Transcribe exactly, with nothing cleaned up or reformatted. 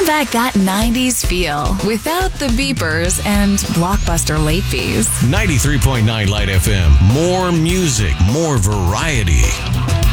back that nineties feel without the beepers and Blockbuster late fees. ninety-three point nine Light F M. More music, more variety.